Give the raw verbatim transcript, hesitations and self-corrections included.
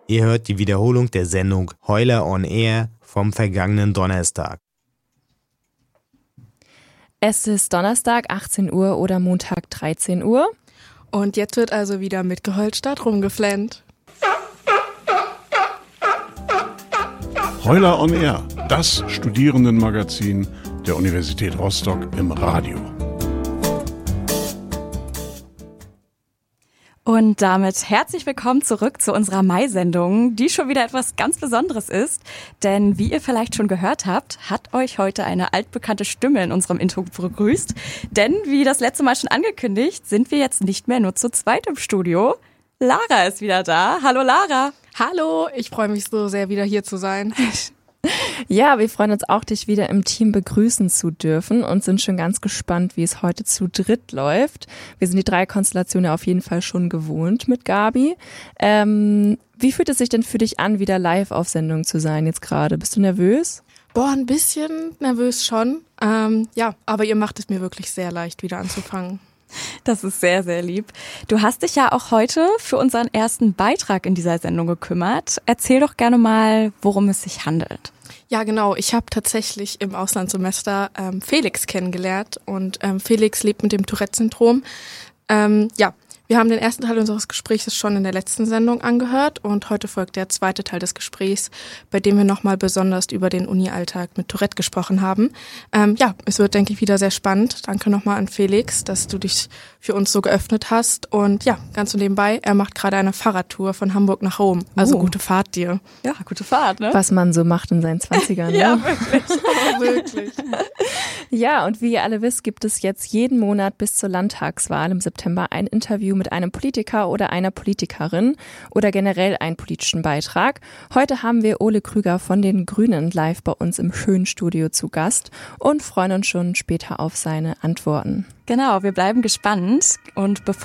Ihr hört die Wiederholung der Sendung Heuler on Air vom vergangenen Donnerstag. Es ist Donnerstag achtzehn Uhr oder Montag dreizehn Uhr. Und jetzt wird also wieder mit geheult statt rumgeflennt. Heuler on Air, das Studierendenmagazin der Universität Rostock im Radio. Und damit herzlich willkommen zurück zu unserer Mai-Sendung, die schon wieder etwas ganz Besonderes ist. Denn wie ihr vielleicht schon gehört habt, hat euch heute eine altbekannte Stimme in unserem Intro begrüßt. Denn wie das letzte Mal schon angekündigt, sind wir jetzt nicht mehr nur zu zweit im Studio. Lara ist wieder da. Hallo Lara. Hallo, ich freue mich so sehr, wieder hier zu sein. Ja, wir freuen uns auch, dich wieder im Team begrüßen zu dürfen und sind schon ganz gespannt, wie es heute zu dritt läuft. Wir sind die drei Konstellationen auf jeden Fall schon gewohnt mit Gabi. Ähm, wie fühlt es sich denn für dich an, wieder live auf Sendung zu sein jetzt gerade? Bist du nervös? Boah, ein bisschen nervös schon. Ähm, ja, aber ihr macht es mir wirklich sehr leicht, wieder anzufangen. Das ist sehr, sehr lieb. Du hast dich ja auch heute für unseren ersten Beitrag in dieser Sendung gekümmert. Erzähl doch gerne mal, worum es sich handelt. Ja, genau. Ich habe tatsächlich im Auslandssemester ähm, Felix kennengelernt und ähm, Felix lebt mit dem Tourette-Syndrom. Ähm, ja, wir haben den ersten Teil unseres Gesprächs schon in der letzten Sendung angehört und heute folgt der zweite Teil des Gesprächs, bei dem wir nochmal besonders über den Uni-Alltag mit Tourette gesprochen haben. Ähm, ja, es wird, denke ich, wieder sehr spannend. Danke nochmal an Felix, dass du dich für uns so geöffnet hast. Und ja, ganz so nebenbei, er macht gerade eine Fahrradtour von Hamburg nach Rom. Also uh. gute Fahrt dir. Ja, gute Fahrt, ne? Was man so macht in seinen zwanzigern. Ne? Ja, wirklich. Oh, wirklich. Ja, und wie ihr alle wisst, gibt es jetzt jeden Monat bis zur Landtagswahl im September ein Interview mit einem Politiker oder einer Politikerin oder generell einen politischen Beitrag. Heute haben wir Ole Krüger von den Grünen live bei uns im schönen Studio zu Gast und freuen uns schon später auf seine Antworten. Genau, wir bleiben gespannt und bevor